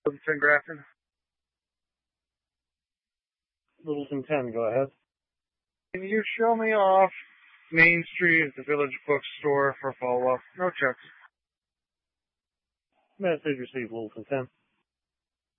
Littleton Grafton. Littleton 10, go ahead. Can you show me off Main Street at the Village Bookstore for follow-up? No checks. Message received, Littleton 10.